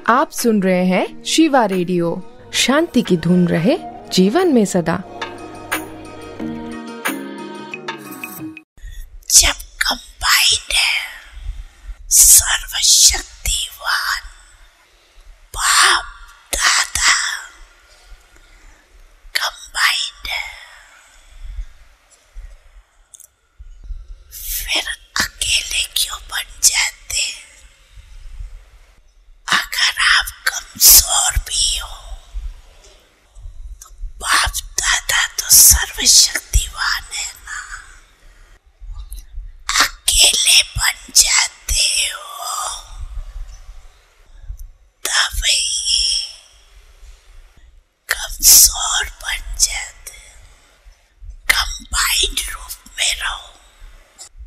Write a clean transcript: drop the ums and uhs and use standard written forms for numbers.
आप सुन रहे हैं शिवा रेडियो। शांति की धुन रहे जीवन में सदा। जब कंबाइंड है सर्वशक्तिवान बाप दादा, कंबाइंड है, फिर अकेले क्यों बन जाते? अगर आप कमजोर भी हो तो बाप दादा तो सर्वशक्तिवान